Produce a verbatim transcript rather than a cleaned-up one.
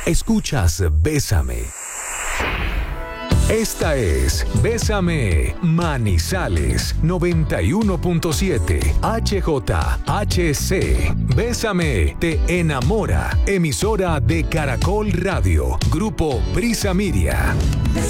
Escuchas Bésame. Esta es Bésame Manizales noventa y uno punto siete H J H C. Bésame te enamora. Emisora de Caracol Radio. Grupo Prisa Miria.